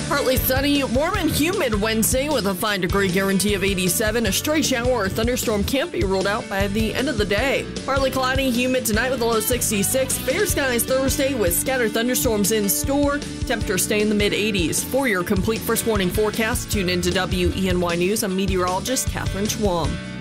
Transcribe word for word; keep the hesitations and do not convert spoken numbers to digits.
Partly sunny, warm and humid Wednesday with a five degree guarantee of eighty-seven. A stray shower or thunderstorm can't be ruled out by the end of the day. Partly cloudy, humid tonight with a low sixty-six. Fair skies Thursday with scattered thunderstorms in store. Temperatures stay in the mid eighties. For your complete first warning forecast, tune into W E N Y News. I'm meteorologist Catherine Schwam.